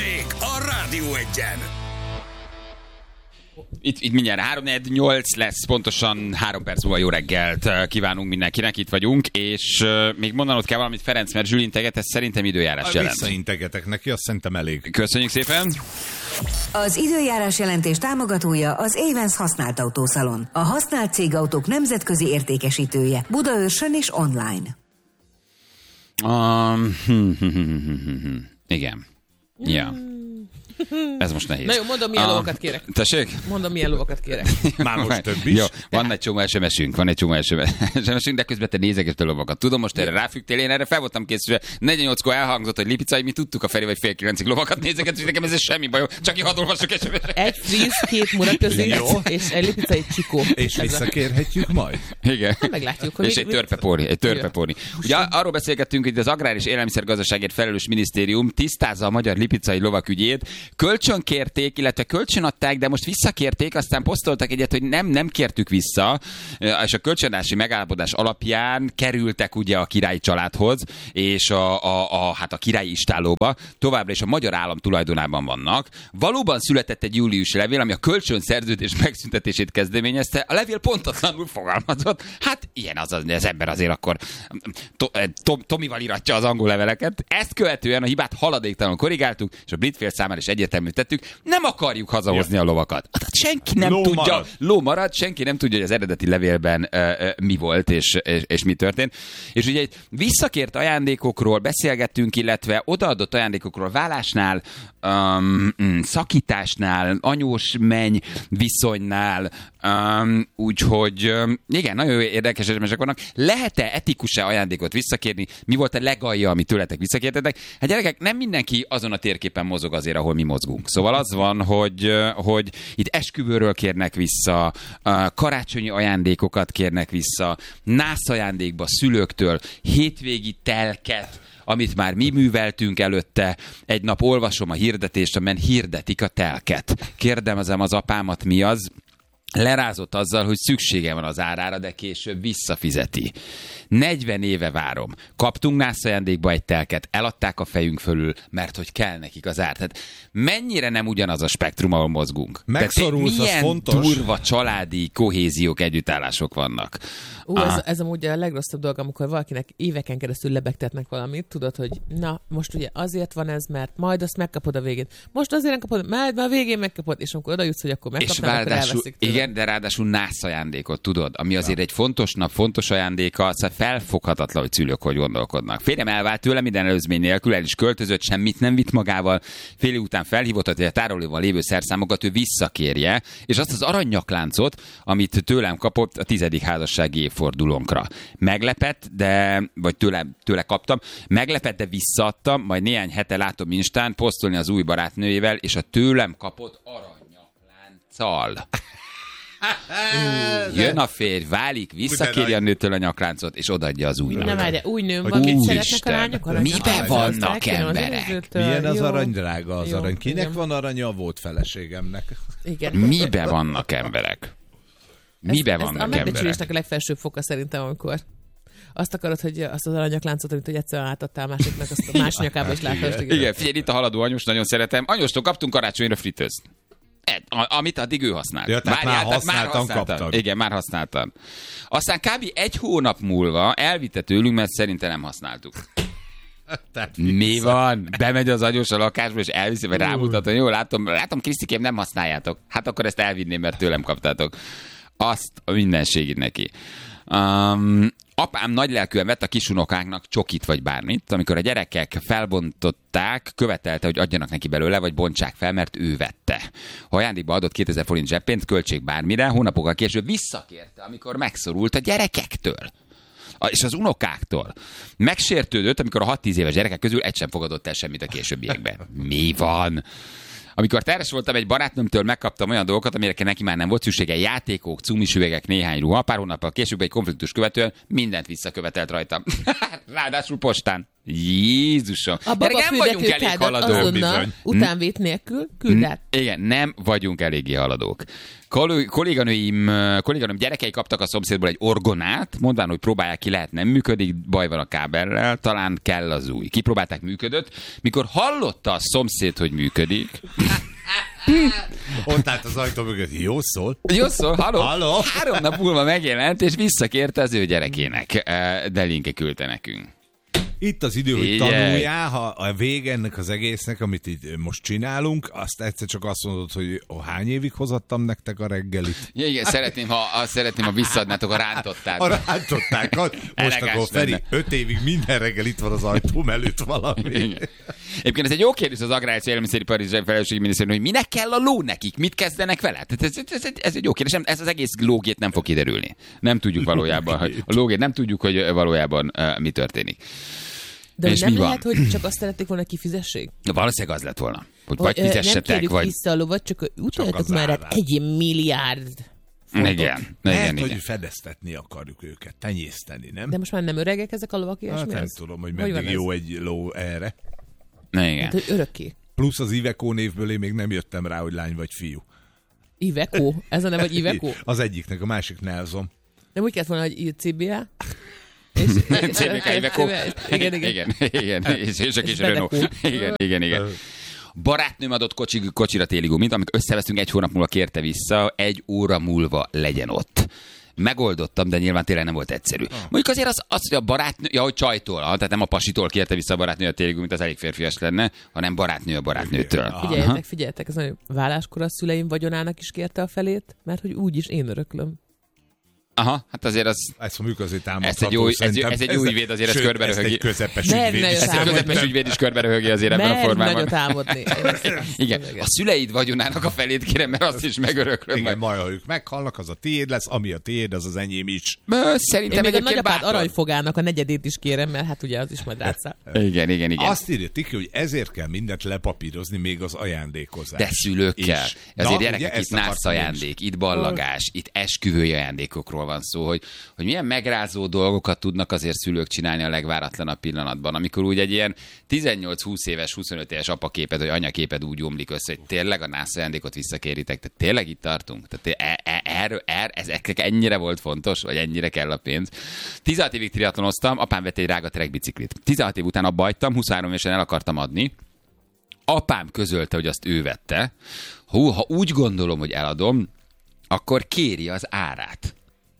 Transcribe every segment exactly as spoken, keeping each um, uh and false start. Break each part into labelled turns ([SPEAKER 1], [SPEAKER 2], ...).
[SPEAKER 1] Balázsék a Rádió Egyen.
[SPEAKER 2] Itt, itt mindjárt három négy nyolc lesz, pontosan három perc múlva jó reggelt kívánunk mindenkinek, itt vagyunk, és uh, még mondanod kell valamit, Ferenc, mert Zsül integet, ez szerintem időjárás jelent.
[SPEAKER 3] Visszaintegetek neki, azt szerintem elég.
[SPEAKER 2] Köszönjük szépen!
[SPEAKER 4] Az időjárás jelentés támogatója az Avens használt autószalon. A használt cégautók nemzetközi értékesítője. Budaörsön és online.
[SPEAKER 2] Um, hm, hm, hm, hm, hm. Igen. Ja. Ez most nehéz.
[SPEAKER 5] Na jó, mondom, milyen lovakat kérek.
[SPEAKER 2] Tessék?
[SPEAKER 5] Mondom, milyen lovakat kérek.
[SPEAKER 3] Már most több is.
[SPEAKER 2] Jó, van egy csomó es em es-ünk, van egy csomó es em es-ünk, de közben te nézegető lovakat. Tudom, most erre ráfügtél, én erre fel voltam készülve. negyvennyolckor elhangzott, hogy Lipicai, mi tudtuk a Feri vagy fél kilencig lovakat nézegetni, és nekem ez semmi bajom, csak én hadd olvassuk es em es-re.
[SPEAKER 5] Egy fríz, két muraközé, és egy Lipicai csikó.
[SPEAKER 3] És visszakérhetjük majd?
[SPEAKER 2] Igen.
[SPEAKER 5] Na, meglátjuk, hogy
[SPEAKER 2] és egy törpepóri, egy törpepóri. Ugye arról beszélgettünk, hogy az Agrár és Élelmiszergazdaságért felelős minisztérium tisztázza a magyar lipicai lovak ügyét. Kölcsönkérték, illetve kölcsönadták, de most visszakérték, aztán posztoltak egyet, hogy nem, nem kértük vissza, és a kölcsönadási megállapodás alapján kerültek ugye a királyi családhoz, és a, a, a, hát a királyi istállóba, továbbra is a magyar állam tulajdonában vannak. Valóban született egy júliusi levél, ami a kölcsönszerződés megszüntetését kezdeményezte. A levél pontatlanul fogalmazott. Hát ilyen az az, az ember azért akkor to, to, Tomival iratja az angol leveleket. Ezt követően a hibát haladéktalanul korrigáltuk, és a brit fél számára is egyértelmű tettük, nem akarjuk hazahozni ja. a lovakat. Hát senki nem ló tudja, marad. ló marad, senki nem tudja, hogy az eredeti levélben uh, uh, mi volt, és, és, és mi történt. És ugye egy visszakért ajándékokról beszélgettünk, illetve odaadott ajándékokról vállásnál, um, szakításnál, anyós menny viszonynál, um, úgyhogy um, igen, nagyon érdekes események vannak. Lehet-e etikus-e ajándékot visszakérni? Mi volt a legalja, amit tőletek visszakértetek? Hát gyerekek, nem mindenki azon a térképen mozog azért, ahol mi mozgunk. Szóval az van, hogy, hogy itt esküvőről kérnek vissza, karácsonyi ajándékokat kérnek vissza, nász ajándékba szülőktől, hétvégi telket, amit már mi műveltünk előtte. Egy nap olvasom a hirdetést, amelyen hirdetik a telket. Kérdezem az apámat, mi az? Lerázott azzal, hogy szüksége van az árára, de később visszafizeti. negyven éve várom. Kaptunk nász ajándékba egy telket, eladták a fejünk fölül, mert hogy kell nekik az ár. Tehát mennyire nem ugyanaz a spektrum, ahol mozgunk.
[SPEAKER 3] Megszorulsz, az fontos.
[SPEAKER 2] Milyen durva családi kohéziók, együttállások vannak.
[SPEAKER 5] Ú, ez, ez amúgy a legrosszabb dolog, amikor valakinek éveken keresztül lebegtetnek valamit, tudod, hogy na, most ugye azért van ez, mert majd azt megkapod a végén. Most azért nem kapod, majd a végén megkapod, és amikor oda jutsz, hogy akkor megkapnál, akkor elveszik.
[SPEAKER 2] Igen, de ráadásul nász ajándékot, tudod, ami azért ja. egy fontos nap, fontos ajándéka, szóval felfoghatatlan, hogy szülők hogy gondolkodnak. Férjem elvált tőle minden előzmény nélkül, el is költözött, semmit nem vitt magával, fél év után felhívott, hogy a tárolóban lévő szerszámokat ő visszakérje, és azt az aranynyakláncot, amit tőlem kapott a tizedik házassági évfordulónkra. Meglepett, de, vagy tőle, tőle kaptam, meglepett, de visszaadtam, majd néhány hete látom Instán posztolni az új barátnőjével, és a tőlem kapott aranynyaklánccal. Jön a férj, válik, visszakéri a nőtől a nyakláncot, és odaadja az újnak.
[SPEAKER 5] Nem várja, új nőm van, mit szeretnek a lányok aranyat?
[SPEAKER 2] Mibe vannak emberek?
[SPEAKER 3] Milyen az arany, drága az arany? Kinek van aranya? Volt feleségemnek.
[SPEAKER 5] Igen.
[SPEAKER 2] Mibe vannak emberek? Mibe
[SPEAKER 5] ez,
[SPEAKER 2] vannak
[SPEAKER 5] ez a
[SPEAKER 2] emberek?
[SPEAKER 5] megbecsülésnek a legfelsőbb foka szerintem, amikor azt akarod, hogy azt az aranyakláncot, amit hogy egyszerűen átadtál másiknak, azt a más nyakába is látod.
[SPEAKER 2] Igen, igen, figyelj, itt a haladó anyós, nagyon szeretem. Anyóstól kaptunk karácsonyra fritőzt. Amit addig ő használt.
[SPEAKER 3] Ja, tehát már, használtan, már használtam, kaptad.
[SPEAKER 2] Igen, már használtam. Aztán kb. egy hónap múlva elvitte tőlünk, mert szerintem nem használtuk. Mi van? Bemegy az anyós a lakásba, és elviszi, vagy rámutat, hogy jó, látom, látom, Krisztikém, nem használjátok. Hát akkor ezt elvinném, mert tőlem kaptátok. Azt a mindenségét neki. Um, apám nagylelkűen vett a kisunokáknak csokit vagy bármit, amikor a gyerekek felbontották, követelte, hogy adjanak neki belőle, vagy bontsák fel, mert ő vette. Ha ajándékba adott kétezer forint zseppénzt, költség bármire, hónapokkal később visszakérte, amikor megszorult a gyerekektől. És az unokáktól. Megsértődött, amikor a hat-tíz éves gyerekek közül egy sem fogadott el semmit a későbbiekben. Mi van? Amikor terhes voltam, egy barátnőmtől megkaptam olyan dolgokat, amire neki már nem volt szüksége, játékok, cumis üvegek, néhány ruha. Pár hónappal később egy konfliktus követően mindent visszakövetelt rajtam. Ráadásul postán. Jézusom.
[SPEAKER 5] A
[SPEAKER 2] Gyerek, nem vagyunk elég haladók.
[SPEAKER 5] Azonnal, utánvét nélkül, küld át.
[SPEAKER 2] Igen, nem vagyunk eléggé haladók. Kol- kolléganőim, kolléganőim gyerekei kaptak a szomszédból egy orgonát, mondván, hogy próbálják ki, lehet, nem működik, baj van a kábellel, talán kell az új. Kipróbálták, működött. Mikor hallotta a szomszéd, hogy működik,
[SPEAKER 3] ott állt az ajtó mögött, jó szól.
[SPEAKER 2] jó szól, haló?
[SPEAKER 3] Halló?
[SPEAKER 2] Három nap múlva megjelent, és visszakérte az ő gyerekének. De Linke küldte nekünk.
[SPEAKER 3] Itt az idő, hogy
[SPEAKER 2] Figyelj.
[SPEAKER 3] tanuljál, ha a vége ennek az egésznek, amit itt most csinálunk, azt egyszer csak azt mondod, hogy oh, hány évig hozattam nektek a reggelit.
[SPEAKER 2] Ja, igen, szeretném, ha, ha, szeretném, ha visszaadnátok a rántottákat.
[SPEAKER 3] A rántottákat. Most
[SPEAKER 2] Elegáns
[SPEAKER 3] akkor Feri,
[SPEAKER 2] lenne.
[SPEAKER 3] öt évig minden reggel itt van az ajtóm előtt valami.
[SPEAKER 2] Igen. Egyébként ez egy jó kérdés az Agrár és Élelmiszeripari Felelősségi Minisztérium, hogy minek kell a ló nekik, mit kezdenek vele? Tehát ez, ez, ez, ez egy jó kérdés, ez az egész lógét nem fog kiderülni. Nem tudjuk valójában, hogy a lógét nem tudjuk, hogy valójában uh, mi történik.
[SPEAKER 5] De
[SPEAKER 2] és
[SPEAKER 5] nem
[SPEAKER 2] mi van?
[SPEAKER 5] lehet, hogy csak azt szerették volna, kifizessék?
[SPEAKER 2] Valószínűleg az lett volna, hogy
[SPEAKER 5] Vagy,
[SPEAKER 2] vagy
[SPEAKER 5] ö, nem
[SPEAKER 2] fizessetek,
[SPEAKER 5] kérjük
[SPEAKER 2] vagy...
[SPEAKER 5] vissza a lovat, csak utaljatok
[SPEAKER 3] az
[SPEAKER 5] már
[SPEAKER 3] árát.
[SPEAKER 5] át egy milliárd fontot.
[SPEAKER 2] Igen,
[SPEAKER 3] Lehet,
[SPEAKER 2] igen,
[SPEAKER 3] hogy
[SPEAKER 2] igen.
[SPEAKER 3] fedeztetni akarjuk őket, tenyészteni, nem?
[SPEAKER 5] De most már nem öregek ezek a lovak,
[SPEAKER 3] Hát
[SPEAKER 5] ilyesmi
[SPEAKER 3] nem
[SPEAKER 5] ez?
[SPEAKER 3] tudom, hogy
[SPEAKER 5] Hogy
[SPEAKER 3] meddig
[SPEAKER 5] van
[SPEAKER 3] jó
[SPEAKER 5] ez?
[SPEAKER 3] egy ló erre.
[SPEAKER 2] Igen.
[SPEAKER 5] Hát, hogy örökké.
[SPEAKER 3] Plusz az Iveco névből én még nem jöttem rá, hogy lány vagy fiú.
[SPEAKER 5] Iveco? Ez a neve, hogy Iveco?
[SPEAKER 3] Az egyiknek, a másik Nelson.
[SPEAKER 5] Nem úgy kellett volna, hogy cé bé á? És,
[SPEAKER 2] cé bé ká Iveco.
[SPEAKER 5] Igen, igen.
[SPEAKER 2] igen, igen. És, és a kis
[SPEAKER 5] És
[SPEAKER 2] Renault.
[SPEAKER 5] Bedeco.
[SPEAKER 2] Igen, igen, igen. Barátnőm adott kocsi, kocsira téli gumit, amikor összevesztünk, egy hónap múlva kérte vissza, egy óra múlva legyen ott. Megoldottam, de nyilván tényleg nem volt egyszerű. Ah. Mondjuk azért az, az, hogy a barátnő, ja, hogy csajtól, tehát nem a pasitól kérte vissza a barátnő a téli gumit, az elég férfias lenne, hanem barátnő a barátnőtől.
[SPEAKER 5] Figyeljetek, figyeljetek, ez a válláskor a szüleim vagyonának is kérte a felét, mert hogy úgyis én öröklöm.
[SPEAKER 2] Aha, hát azért az...
[SPEAKER 3] Ezt mondjuk azért támadható.
[SPEAKER 2] Ez egy jó- ez-
[SPEAKER 3] szerintem.
[SPEAKER 2] ez egy jó ügyvéd, azért ez
[SPEAKER 3] sőt,
[SPEAKER 2] körberöhögi.
[SPEAKER 3] Ezt egy közepes
[SPEAKER 5] Merj
[SPEAKER 3] ügyvéd
[SPEAKER 5] ne
[SPEAKER 3] is.
[SPEAKER 5] jössz
[SPEAKER 2] Ezt a
[SPEAKER 5] Támadni.
[SPEAKER 2] közepes ügyvéd is körberöhögi azért ebben a
[SPEAKER 5] Merj
[SPEAKER 2] formában.
[SPEAKER 5] nagyot álmodni. Én ezt- ezt
[SPEAKER 2] Igen,
[SPEAKER 5] tudom,
[SPEAKER 2] a szüleid vagyonának a felét kérem, mert azt is megöröklöm.
[SPEAKER 3] Igen,
[SPEAKER 2] Majd.
[SPEAKER 3] majd ha ők meghalnak, az a tiéd lesz, ami a tiéd, az az enyém is.
[SPEAKER 2] Ö,
[SPEAKER 5] Én
[SPEAKER 2] Szerintem
[SPEAKER 5] még a
[SPEAKER 2] egyébként
[SPEAKER 5] nagyapád
[SPEAKER 2] bátor.
[SPEAKER 5] aranyfogának a negyedét is kérem, mert hát ugye az is majd rátszál.
[SPEAKER 2] Igen, igen, igen.
[SPEAKER 3] Azt írja Tiki, hogy ezért kell mindent lepapírozni, még az ajándékozás.
[SPEAKER 2] De szülőkkel.
[SPEAKER 3] is.
[SPEAKER 2] Azért
[SPEAKER 3] Na,
[SPEAKER 2] gyerekek,
[SPEAKER 3] ugye,
[SPEAKER 2] itt
[SPEAKER 3] ezt akartam
[SPEAKER 2] nász
[SPEAKER 3] én is.
[SPEAKER 2] ajándék, itt ballagás, itt esküvői ajándékokról van szó, hogy, hogy milyen megrázó dolgokat tudnak azért szülők csinálni a legváratlanabb pillanatban, amikor úgy egy ilyen tizennyolc-húsz éves, huszonöt éves apaképed, vagy anyaképed úgy omlik össze, hogy tényleg a nász ajándékot visszakéritek, tehát tényleg itt tartunk. Tehát e, e, erről, er, ezek ennyire volt fontos, vagy ennyire kell a pénz. tizenhat évig triatlonoztam, apám vett egy drága trekkbiciklit. tizenhat év után abba hagytam, huszonhárom évesen el akartam adni. Apám közölte, hogy azt ő vette. Hú, ha úgy gondolom, hogy eladom, akkor kéri az árát.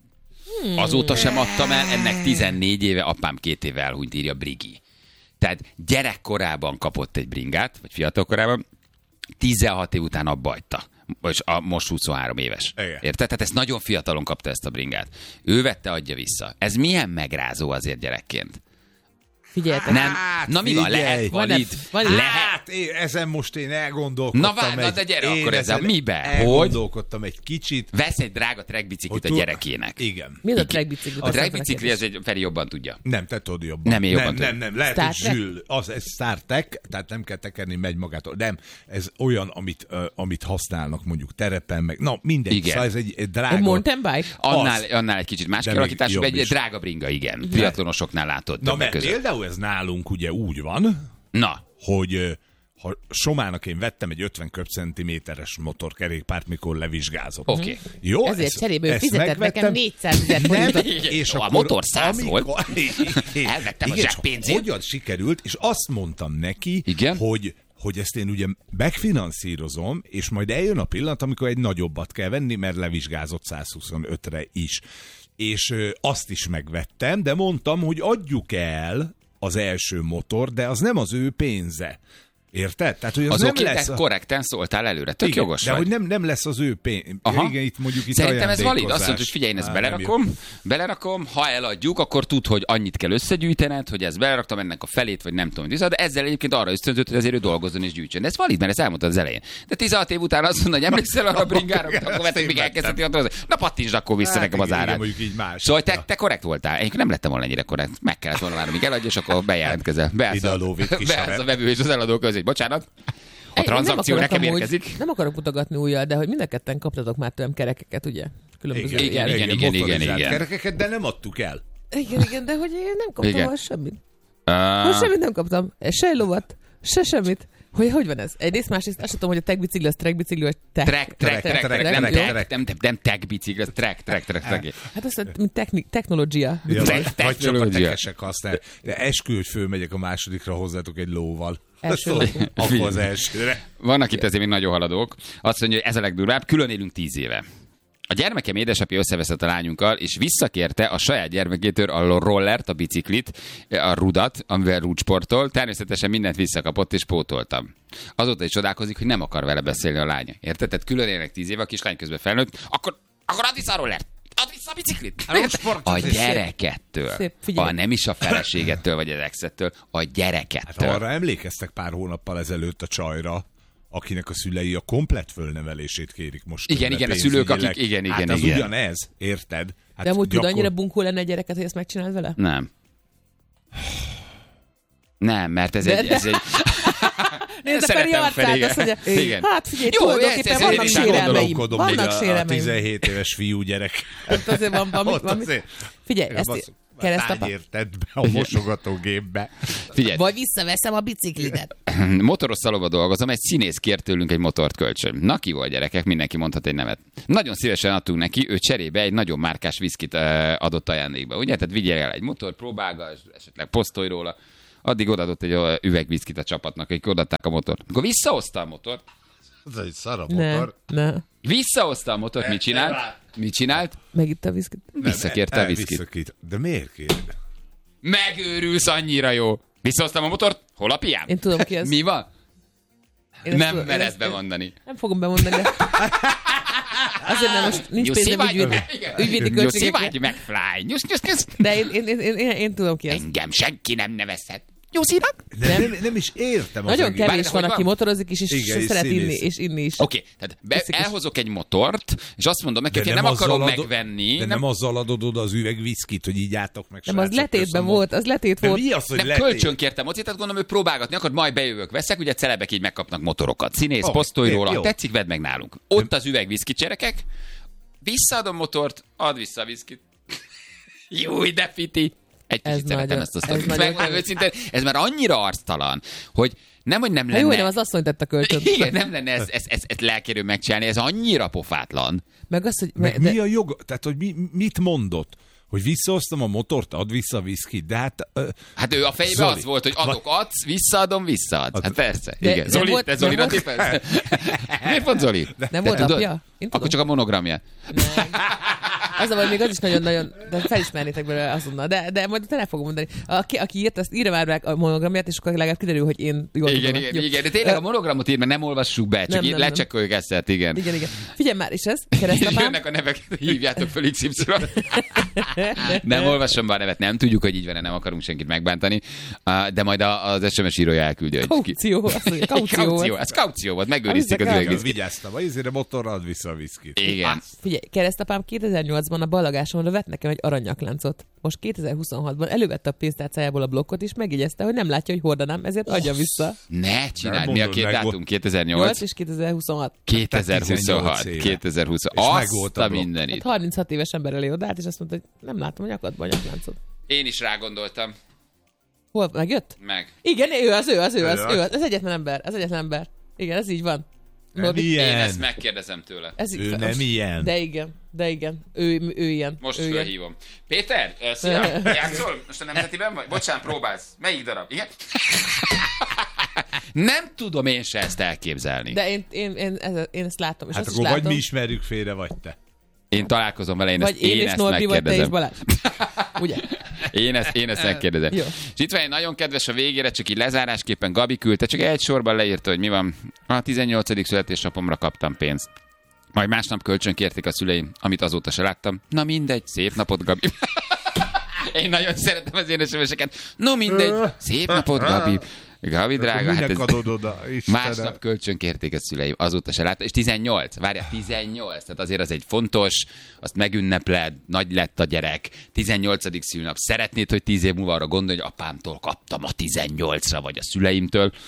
[SPEAKER 2] Hmm. Azóta sem adtam el, ennek tizennégy éve, apám két éve elhunyt, írja Brigi. Tehát gyerekkorában kapott egy bringát, vagy fiatalkorában, tizenhat év után abba hagyta. És a, most huszonhárom éves.
[SPEAKER 3] Igen.
[SPEAKER 2] Érted? Tehát ezt nagyon fiatalon kapta ezt a bringát. Ő vette, adja vissza. Ez milyen megrázó azért gyerekként?
[SPEAKER 5] Figyeljetek.
[SPEAKER 2] Nem. Na mi van?
[SPEAKER 3] figyelj.
[SPEAKER 2] Lehet
[SPEAKER 5] Van-e-
[SPEAKER 2] valid?
[SPEAKER 5] van-
[SPEAKER 2] Lehet.
[SPEAKER 3] Hát, én, ezen most én elgondolkodtam.
[SPEAKER 2] Na várj, na
[SPEAKER 3] egy-
[SPEAKER 2] de gyere
[SPEAKER 3] én
[SPEAKER 2] akkor ezzel.
[SPEAKER 3] ezen
[SPEAKER 2] Mibe? Hogy?
[SPEAKER 3] Elgondolkodtam egy kicsit.
[SPEAKER 2] Vesz egy drága trekkbiciklit a
[SPEAKER 3] tud-
[SPEAKER 2] gyerekének.
[SPEAKER 3] Igen.
[SPEAKER 5] Mi az a trekkbicikli?
[SPEAKER 2] A trekkbicikli, ez egy Feri jobban tudja.
[SPEAKER 3] Nem, te tudod jobban.
[SPEAKER 2] Nem, én jobban
[SPEAKER 3] nem,
[SPEAKER 2] tudom.
[SPEAKER 3] nem, nem, lehet,
[SPEAKER 5] Star
[SPEAKER 3] hogy
[SPEAKER 5] Trek?
[SPEAKER 3] zsül. Az, ez Star Trek, tehát nem kell tekerni, megy magától. Nem, ez olyan, amit, uh, amit használnak mondjuk terepen, meg, na mindegy.
[SPEAKER 2] Igen.
[SPEAKER 3] Szóval ez egy, egy drága...
[SPEAKER 5] A mountain bike?
[SPEAKER 2] Annál,
[SPEAKER 3] Az.
[SPEAKER 2] annál egy kicsit más
[SPEAKER 3] De
[SPEAKER 2] kialakítású,
[SPEAKER 3] még
[SPEAKER 2] egy
[SPEAKER 3] jobb is.
[SPEAKER 2] drága bringa, igen. Triatlonosoknál látod
[SPEAKER 3] Na,
[SPEAKER 2] többek
[SPEAKER 3] mert
[SPEAKER 2] között.
[SPEAKER 3] például ez nálunk ugye úgy van,
[SPEAKER 2] Na,
[SPEAKER 3] hogy ö, ha Somának én vettem egy ötven köbcentiméteres motorkerékpárt, mikor levizsgázott.
[SPEAKER 2] oké. Okay.
[SPEAKER 3] Jó,
[SPEAKER 5] Ezért
[SPEAKER 3] ezt-
[SPEAKER 5] cserébe ő
[SPEAKER 3] ezt
[SPEAKER 5] fizetett
[SPEAKER 3] megvettem.
[SPEAKER 5] nekem négyszázezer forintot.
[SPEAKER 3] És
[SPEAKER 2] A
[SPEAKER 3] akkor,
[SPEAKER 2] motor száz
[SPEAKER 3] amikor-
[SPEAKER 2] volt. Elvettem a
[SPEAKER 3] Igen,
[SPEAKER 2] zseppénzét.
[SPEAKER 3] Hogyan sikerült, és azt mondtam neki,
[SPEAKER 2] Igen?
[SPEAKER 3] hogy hogy ezt én ugye megfinanszírozom, és majd eljön a pillanat, amikor egy nagyobbat kell venni, mert levizsgázott százhuszonötre is. És ö, azt is megvettem, de mondtam, hogy adjuk el az első motor, de az nem az ő pénze. Érted? Tehát, hogy az,
[SPEAKER 2] Az
[SPEAKER 3] nem
[SPEAKER 2] oké,
[SPEAKER 3] lesz...
[SPEAKER 2] de
[SPEAKER 3] a-
[SPEAKER 2] korrekten szóltál előre. Tök
[SPEAKER 3] Igen,
[SPEAKER 2] jogos
[SPEAKER 3] de
[SPEAKER 2] vagy.
[SPEAKER 3] hogy nem, nem lesz az ő pénz.
[SPEAKER 2] Aha.
[SPEAKER 3] Igen, itt mondjuk itt
[SPEAKER 2] Szerintem ez valid. Azt
[SPEAKER 3] ajándékozás.
[SPEAKER 2] mondod, hogy figyelj, én ezt
[SPEAKER 3] Á, nem
[SPEAKER 2] belerakom, belerakom, ha eladjuk, akkor tud, hogy annyit kell összegyűjtened, hogy ezt beleraktam ennek a felét, vagy nem tudom, vissza, de ezzel egyébként arra ösztönzött, hogy azért ő dolgozzon és gyűjtsön. De ez valid, mert ezt elmondtad az elején. De tizenhat év után azt mondod, hogy emlékszel arra a bringára,
[SPEAKER 3] Igen,
[SPEAKER 2] akkor
[SPEAKER 3] azt
[SPEAKER 2] vettem,
[SPEAKER 3] én
[SPEAKER 2] még
[SPEAKER 3] vettem.
[SPEAKER 2] elkezdett tizenhat. Na pattintsd akkor vissza
[SPEAKER 3] Hát
[SPEAKER 2] nekem az
[SPEAKER 3] igen, igen,
[SPEAKER 2] árát.
[SPEAKER 3] mondjuk így más.
[SPEAKER 2] Szóval te, te korrekt voltál. Én nem lettem volna ennyire korrekt. Meg kellett volna várni, míg eladja, és akkor bejelentkezel. Beállsz
[SPEAKER 3] Ide a
[SPEAKER 2] a,
[SPEAKER 3] lóvét kis
[SPEAKER 2] beállsz
[SPEAKER 3] haver.
[SPEAKER 2] a vevő és az eladó közé. Bocsánat. A
[SPEAKER 5] Én nem
[SPEAKER 2] tranzakció
[SPEAKER 5] akarok
[SPEAKER 2] nekem
[SPEAKER 5] amúgy-
[SPEAKER 2] érkezik.
[SPEAKER 5] Nem akarok mutogatni újjal, de hogy mind a ketten kaptatok már tőlem kerekeket, ugye? Különböző
[SPEAKER 3] Igen,
[SPEAKER 2] Igen,
[SPEAKER 5] jel-
[SPEAKER 2] igen, igen, igen,
[SPEAKER 3] motorizált
[SPEAKER 2] igen.
[SPEAKER 3] kerekeket, de nem adtuk el.
[SPEAKER 5] igen, igen, de hogy én nem kaptam
[SPEAKER 2] Igen.
[SPEAKER 5] volna semmit.
[SPEAKER 2] Uh,
[SPEAKER 5] Most semmit nem kaptam. Se egy lovat, se semmit. Hogy, hogy van ez? Egyrészt, másrészt azt tudom, hogy a tech bicikli az track bicikli, vagy tech.
[SPEAKER 2] Track, track, track, track, nem track, nem, nem tech bicikli, az track, track, track, track.
[SPEAKER 5] Hát azt mint techni- technológia.
[SPEAKER 3] Ja, vagy, vagy csak a
[SPEAKER 2] technológia.
[SPEAKER 3] tekesek használják. De eskü, hogy fölmegyek a másodikra hozzátok egy lóval.
[SPEAKER 5] Első
[SPEAKER 3] Szóval,
[SPEAKER 5] ló.
[SPEAKER 3] akkor az elsőre.
[SPEAKER 2] Vannak itt azért még nagyon haladók. Azt mondja, hogy ez a legdurvább, külön élünk tíz éve. A gyermekem édesapja összeveszett a lányunkkal, és visszakérte a saját gyermekétől a rollert, a biciklit, a rudat, amivel rúdsportol. Természetesen mindent visszakapott, és pótoltam. Azóta is csodálkozik, hogy nem akar vele beszélni a lánya. Érted? Tehát külön élnek tíz éve, a kislány közben felnőtt, akkor, akkor add vissza a rollert! Add vissza a biciklit! A gyerekettől.
[SPEAKER 5] Szép, figyelj.
[SPEAKER 2] A nem is a feleségettől, vagy az exettől, a gyerekettől.
[SPEAKER 3] Hát arra emlékeztek pár hónappal ezelőtt a csajra, akinek a szülei a komplett fölnevelését kérik most.
[SPEAKER 2] Igen, igen, a szülők, akik, igen, igen,
[SPEAKER 3] hát az
[SPEAKER 2] igen.
[SPEAKER 3] ugyanez, érted? Hát
[SPEAKER 5] De amúgy
[SPEAKER 3] gyakor...
[SPEAKER 5] tud annyira bunkó lenne egy gyereket, hogy ezt megcsináld vele?
[SPEAKER 2] Nem. Nem, mert ez
[SPEAKER 5] De-
[SPEAKER 2] egy... Ez egy...
[SPEAKER 5] Nézd a
[SPEAKER 2] Szeretem
[SPEAKER 5] Feri arcát,
[SPEAKER 2] Feriget.
[SPEAKER 5] azt mondja,
[SPEAKER 2] Igen.
[SPEAKER 5] hát figyelj,
[SPEAKER 2] Jó,
[SPEAKER 5] tulajdonképpen
[SPEAKER 2] ez- ez-
[SPEAKER 5] vannak
[SPEAKER 2] ez-
[SPEAKER 5] sérelmeim.
[SPEAKER 3] Gondolkodom, hogy
[SPEAKER 5] Vannak
[SPEAKER 3] a, a
[SPEAKER 5] sérelmeim.
[SPEAKER 3] tizenhét éves fiú gyerek.
[SPEAKER 5] Ott azért van valami.
[SPEAKER 3] Ott
[SPEAKER 5] valami.
[SPEAKER 3] azért.
[SPEAKER 5] Figyelj, ezt keresztapa.
[SPEAKER 3] Tányért tedd be a mosogatógépbe.
[SPEAKER 2] Figyelj,
[SPEAKER 5] Vagy visszaveszem a biciklidet.
[SPEAKER 2] motoros szalomba dolgozom, egy színész kért tőlünk egy motort kölcsön. Na ki volt, gyerekek, mindenki mondhat egy nevet. Nagyon szívesen adtunk neki, ő cserébe egy nagyon márkás viszkit eh, adott ajándékba. Ugye? Tehát vigyél el egy motor, próbálgass, esetleg posztolj róla. Addig odaadott egy ö, üveg viszkit a csapatnak, hogy odaadták a motort. Akkor visszahozta a motort,
[SPEAKER 3] Ez egy szara
[SPEAKER 5] Ne,
[SPEAKER 3] motor.
[SPEAKER 5] ne.
[SPEAKER 2] visszahozta a motort, mit csinált? Mit csinált?
[SPEAKER 5] Megitta a viszkit.
[SPEAKER 2] Visszakérte a viszkit.
[SPEAKER 3] Visszakért. De miért kér?
[SPEAKER 2] Megőrülsz, annyira jó. Visszahoztam a motort, hol a piám?
[SPEAKER 5] Én tudom, ki ez.
[SPEAKER 2] Mi van?
[SPEAKER 5] Én ezt
[SPEAKER 2] Nem
[SPEAKER 5] tudom- én
[SPEAKER 2] mered
[SPEAKER 5] ezt-
[SPEAKER 2] bemondani.
[SPEAKER 5] Nem fogom bemondani, de... Azért nem, most nincs
[SPEAKER 2] Nyuszi
[SPEAKER 5] pénzem
[SPEAKER 2] vagy,
[SPEAKER 5] ügyvédi, ügyvédi
[SPEAKER 2] Nyuszi
[SPEAKER 5] költségekre.
[SPEAKER 2] vagy, McFly. Nyusz, nyusz, nyusz.
[SPEAKER 5] De én, én, én, én, én, én tudom ki ez.
[SPEAKER 2] Engem senki nem nevezhet. Nyuszinak?
[SPEAKER 3] De nem, nem is értem. az
[SPEAKER 5] Nagyon
[SPEAKER 3] egész.
[SPEAKER 5] kevés
[SPEAKER 2] Bár-
[SPEAKER 5] van,
[SPEAKER 2] hogy
[SPEAKER 5] aki
[SPEAKER 2] van?
[SPEAKER 5] motorozik is, és
[SPEAKER 3] Igen, és
[SPEAKER 5] szeret
[SPEAKER 3] színész.
[SPEAKER 5] inni, és inni is.
[SPEAKER 2] Oké, okay, tehát be,
[SPEAKER 5] Eszik is.
[SPEAKER 2] elhozok egy motort, és azt mondom neki,
[SPEAKER 3] De
[SPEAKER 2] hogy nem akarom
[SPEAKER 3] azzal adod-
[SPEAKER 2] megvenni.
[SPEAKER 3] De nem azzal adod oda az üveg viszkit, hogy így álltok meg.
[SPEAKER 5] Nem, az
[SPEAKER 3] srácok,
[SPEAKER 5] letétben
[SPEAKER 3] köszönöm.
[SPEAKER 5] volt, az letét
[SPEAKER 3] De
[SPEAKER 5] volt.
[SPEAKER 3] mi az, hogy
[SPEAKER 2] nem
[SPEAKER 3] letét?
[SPEAKER 2] kölcsön kértem ott, tehát gondolom, ő próbálgatni akar, majd bejövök, veszek, ugye celebek így megkapnak motorokat. Színész,
[SPEAKER 3] Ó,
[SPEAKER 2] posztolj
[SPEAKER 3] jó.
[SPEAKER 2] róla, tetszik, vedd meg nálunk. Ott az üveg viszkit, gyerekek, visszaadom motort, add vissza a viszkit. Jó, de fiti. Egy
[SPEAKER 5] Ez
[SPEAKER 2] kicsit szeretem
[SPEAKER 5] nagyon-
[SPEAKER 2] ezt a
[SPEAKER 5] ez
[SPEAKER 2] sztorit.
[SPEAKER 5] nagyon
[SPEAKER 2] Megmondom
[SPEAKER 5] kemény.
[SPEAKER 2] őszintén, ez már annyira arctalan, hogy nem, hogy nem
[SPEAKER 5] Hát
[SPEAKER 2] lenne...
[SPEAKER 5] jó, nem az asszony tett a kölcsön.
[SPEAKER 2] Igen, nem lenne ez, ez, ez, ez lelkérő megcsinálni, ez annyira pofátlan.
[SPEAKER 5] Meg az, hogy...
[SPEAKER 3] Meg
[SPEAKER 5] de,
[SPEAKER 3] mi a jog? Tehát, hogy mi, mit mondott? Hogy visszahoztam a motort, add vissza a viszkit. De hát... Ö,
[SPEAKER 2] Hát ő a fejében
[SPEAKER 3] Zoli.
[SPEAKER 2] az volt, hogy adok, adsz, visszaadom, visszaadsz. Hát persze.
[SPEAKER 5] De-
[SPEAKER 2] Igen.
[SPEAKER 5] de
[SPEAKER 2] Zoli,
[SPEAKER 5] volt-
[SPEAKER 2] te
[SPEAKER 5] de
[SPEAKER 2] Zolira
[SPEAKER 5] volt-
[SPEAKER 2] tippelsz? Miért pont Zoli?
[SPEAKER 5] nem
[SPEAKER 2] Te
[SPEAKER 5] volt
[SPEAKER 2] tudod?
[SPEAKER 5] apja? Én tudom.
[SPEAKER 2] Akkor csak a monogramja.
[SPEAKER 5] Nem. Az a baj, még az is nagyon-nagyon, de felismernétek belőle azonnal. De, de majd te nem fogom mondani. Aki, aki írt, azt írja már meg a monogramját, és akkor legalább kiderül, hogy én jól
[SPEAKER 2] Igen,
[SPEAKER 5] tudom.
[SPEAKER 2] igen,
[SPEAKER 5] Jó.
[SPEAKER 2] igen. De tényleg a monogramot ír, mert nem olvassuk be, csak
[SPEAKER 5] Nem,
[SPEAKER 2] így
[SPEAKER 5] nem, nem.
[SPEAKER 2] lecsekkoljuk ezt, igen.
[SPEAKER 5] Igen, igen. Figyelj már, és ez, keresztapám.
[SPEAKER 2] Jönnek a nevek, hívjátok fel iksz ipszilon. Nem olvasom be a nevet, nem tudjuk, hogy így van, nem akarunk senkit megbántani, Ah, de majd a- az es em es írója elküldi, hogy ki.
[SPEAKER 5] Kaució, azt mondja, kaució.
[SPEAKER 2] Kaució,
[SPEAKER 5] volt.
[SPEAKER 2] ez kaució volt, megőrizték az
[SPEAKER 5] Azt
[SPEAKER 2] üvegviszkit.
[SPEAKER 3] vigyáztam, a izére motorra add vissza a viszkit.
[SPEAKER 2] Igen.
[SPEAKER 5] Figyelj, keresztapám kétezer-nyolcban a ballagásomra vett nekem egy aranyakláncot. Most kétezer-huszonhatban elővette a pénztárcájából a blokkot, és megjegyezte, hogy nem látja, hogy hordanám, ezért adja vissza.
[SPEAKER 2] Ne csináld,
[SPEAKER 3] Nem
[SPEAKER 2] mi a
[SPEAKER 3] mondod
[SPEAKER 2] két
[SPEAKER 3] meg,
[SPEAKER 2] dátum?
[SPEAKER 5] nyolc
[SPEAKER 2] kétezer-nyolc?
[SPEAKER 5] és kétezer-huszonhat.
[SPEAKER 2] kétezer-huszonhat.
[SPEAKER 3] tizennyolc éve.
[SPEAKER 2] kétezer-huszonhat.
[SPEAKER 3] És
[SPEAKER 2] Azt
[SPEAKER 3] megvolt a
[SPEAKER 2] a
[SPEAKER 3] blokk.
[SPEAKER 5] Hát
[SPEAKER 2] mindenit.
[SPEAKER 5] harminchat éves ember elé odállt, és azt mondta, hogy nem látom a nyakadban a nyakláncot.
[SPEAKER 2] Én is rágondoltam.
[SPEAKER 5] Hol megjött?
[SPEAKER 2] Meg.
[SPEAKER 5] Igen, ő az, ő az, ő az,
[SPEAKER 3] Ő
[SPEAKER 5] ő az. Ez egyetlen ember, ez egyetlen ember. Igen, ez így van.
[SPEAKER 3] Nem
[SPEAKER 5] Tudod,
[SPEAKER 2] Én
[SPEAKER 3] ilyen.
[SPEAKER 2] ezt megkérdezem tőle.
[SPEAKER 5] ez így-
[SPEAKER 3] Ő nem ilyen.
[SPEAKER 5] De igen, de igen. Ő, ő ilyen.
[SPEAKER 2] Most
[SPEAKER 5] ő ilyen.
[SPEAKER 2] fölhívom. Péter, ö, szia, játszol? Most a nemzetiben vagy? Bocsánat, próbálsz. Melyik darab? Igen? Nem tudom én se ezt elképzelni.
[SPEAKER 5] De én, én, én, ez, én ezt látom, és
[SPEAKER 3] Hát
[SPEAKER 5] azt
[SPEAKER 3] akkor
[SPEAKER 5] is
[SPEAKER 3] vagy
[SPEAKER 5] látom.
[SPEAKER 3] mi ismerjük félre, vagy te.
[SPEAKER 2] Én találkozom vele, én
[SPEAKER 5] Vagy
[SPEAKER 2] ezt,
[SPEAKER 5] én,
[SPEAKER 2] én
[SPEAKER 5] és
[SPEAKER 2] ezt
[SPEAKER 5] Norbi, vagy te és
[SPEAKER 2] megkérdezem.
[SPEAKER 5] Balázs. Ugye?
[SPEAKER 2] Én ezt, én ezt megkérdezem.
[SPEAKER 5] Jó.
[SPEAKER 2] És itt van egy nagyon kedves a végére, csak így lezárásképpen Gabi küldte, csak egy sorban leírta, hogy mi van. A tizennyolcadik születésnapomra kaptam pénzt. Majd másnap kölcsön kérték a szüleim, amit azóta se láttam. Na mindegy, szép napot, Gabi. Én nagyon szeretem az én es em eseket. No mindegy, szép napot, Gabi. Gabi drága, hát
[SPEAKER 3] Minek
[SPEAKER 2] ez...
[SPEAKER 3] adod oda, Istenem?
[SPEAKER 2] Másnap kölcsön kérték a szüleim, azóta se látta, és tizennyolc, várjál, tizennyolc, tehát azért az egy fontos, azt megünnepled, nagy lett a gyerek, tizennyolcadik szülnap, szeretnéd, hogy tíz év múlva arra gondolj, hogy apámtól kaptam a tizennyolcra, vagy a szüleimtől,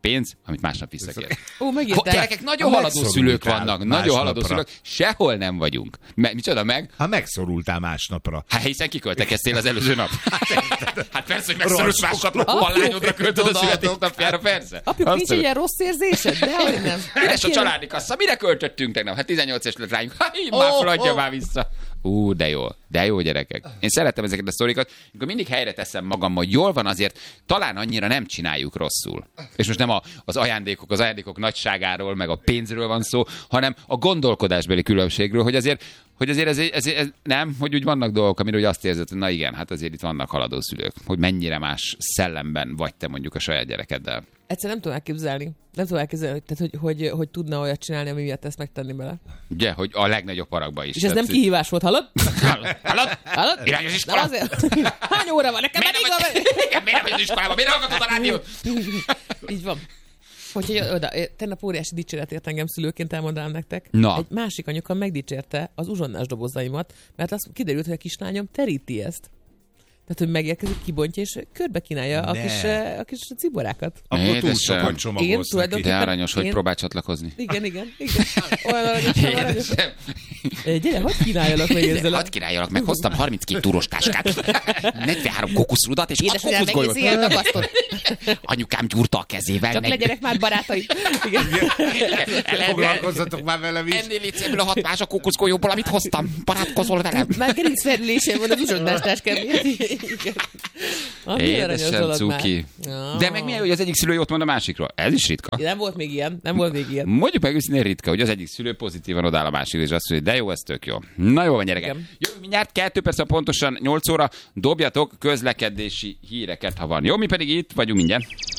[SPEAKER 2] pénz, amit másnap visszakér.
[SPEAKER 5] Ó, megírták.
[SPEAKER 2] Gyerekek, nagyon
[SPEAKER 3] Ha
[SPEAKER 2] haladó szülők
[SPEAKER 3] megszorultál
[SPEAKER 2] vannak, nagyon haladó
[SPEAKER 3] másnapra.
[SPEAKER 2] szülők, sehol nem vagyunk. Me, micsoda meg?
[SPEAKER 3] Ha megszorultál másnapra.
[SPEAKER 2] Hát hiszen kiköltekeztél az előző nap. Hát persze, hogy megszorulsz
[SPEAKER 3] Rosszul.
[SPEAKER 2] másnapra, a lányodra költöd a születésnapjára, persze.
[SPEAKER 5] Apjuk,
[SPEAKER 2] Azt
[SPEAKER 5] nincs
[SPEAKER 2] mondod,
[SPEAKER 5] ilyen rossz érzésed? Dehogy nem.
[SPEAKER 2] üres a családi kassa, mire költöttünk tegnap? Hát tizennyolc éves lett rányunk. Ha, így már
[SPEAKER 5] Ó,
[SPEAKER 2] feladja
[SPEAKER 5] ó.
[SPEAKER 2] már vissza. Ú, de jó, de jó gyerekek. Én szeretem ezeket a sztorikat, amikor mindig helyre teszem magam, hogy jól van, azért talán annyira nem csináljuk rosszul. És most nem a, az ajándékok, az ajándékok nagyságáról, meg a pénzről van szó, hanem a gondolkodásbeli különbségről, hogy azért hogy azért ez, ez, ez, nem, hogy úgy vannak dolgok, amiről úgy azt érzed, hogy na igen, hát azért itt vannak haladó szülők, hogy mennyire más szellemben vagy te mondjuk a saját gyerekeddel.
[SPEAKER 5] Egyszer nem tudom elképzelni. Nem tudom elképzelni, tehát, hogy, hogy, hogy tudna olyat csinálni, ami miatt ezt megtenni bele.
[SPEAKER 2] Ugye, hogy a legnagyobb parakba is.
[SPEAKER 5] És ez nem kihívás volt, hallod?
[SPEAKER 2] Hallod? Hallod?
[SPEAKER 5] Hallod?
[SPEAKER 2] Irányos
[SPEAKER 5] Nem
[SPEAKER 2] iskola?
[SPEAKER 5] azért. Hány óra van? Nekem
[SPEAKER 2] Miért
[SPEAKER 5] elég
[SPEAKER 2] nem
[SPEAKER 5] van.
[SPEAKER 2] vagy, igen, miért nem vagy az iskolában? Miért hallgatod a rádiót?
[SPEAKER 5] Így van. Úgyhogy oda, tegnap óriási dicséret ért engem szülőként, elmondanám nektek.
[SPEAKER 2] Na.
[SPEAKER 5] Egy másik anyuka megdicsérte az uzsonnás dobozaimat, mert az kiderült, hogy a kislányom teríti ezt. Tehát, hogy megérkezik, kibontja, és körbe kínálja a
[SPEAKER 3] Ne.
[SPEAKER 5] kis, a kis ciborákat.
[SPEAKER 3] Akkor túl
[SPEAKER 2] Édesem.
[SPEAKER 3] sokat
[SPEAKER 5] Én
[SPEAKER 3] csomagolsz neki.
[SPEAKER 5] tulajdonképpen-
[SPEAKER 2] De aranyos, hogy
[SPEAKER 5] Én-
[SPEAKER 2] próbál csatlakozni.
[SPEAKER 5] Igen, igen, igen. Olyan aranyos, olyan aranyos.
[SPEAKER 2] Édesem.
[SPEAKER 5] Gyere, hadd kínáljalak meg ezzel a...
[SPEAKER 2] Hadd királjalak meg, hoztam harminckét túrós táskát, negyvenhárom kokuszrudat, és hat
[SPEAKER 5] Édesanyám,
[SPEAKER 2] kokuszgolyót.
[SPEAKER 5] megészi el tapasztott.
[SPEAKER 2] Anyukám gyúrta a kezével.
[SPEAKER 5] Csak
[SPEAKER 2] meg-
[SPEAKER 5] legyenek már barátaim. Igen.
[SPEAKER 3] Foglalkozzatok már velem is.
[SPEAKER 2] Ennél légy ebből a hat más a kokuszgolyóból, amit hoztam. Barátkozol velem.
[SPEAKER 5] Már gerincfelülésén van az uzsonnás táskám. Igen. Ah, milyen aranyos
[SPEAKER 2] Édesem,
[SPEAKER 5] dolog már.
[SPEAKER 2] cuki.
[SPEAKER 5] Ah.
[SPEAKER 2] De meg milyen, hogy az egyik szülő jót mond a másikról. Ez is ritka.
[SPEAKER 5] Nem volt még ilyen, nem volt még ilyen.
[SPEAKER 2] Mondjuk meg őszintén ritka, hogy az egyik szülő pozitívan odáll a másik, és azt mondja, de jó, ez tök jó. Na jó van, gyerekek.
[SPEAKER 5] Igen.
[SPEAKER 2] Jövünk mindjárt, kettő perc, pontosan nyolc óra, dobjatok közlekedési híreket, ha van. Jó, mi pedig itt vagyunk mindjárt.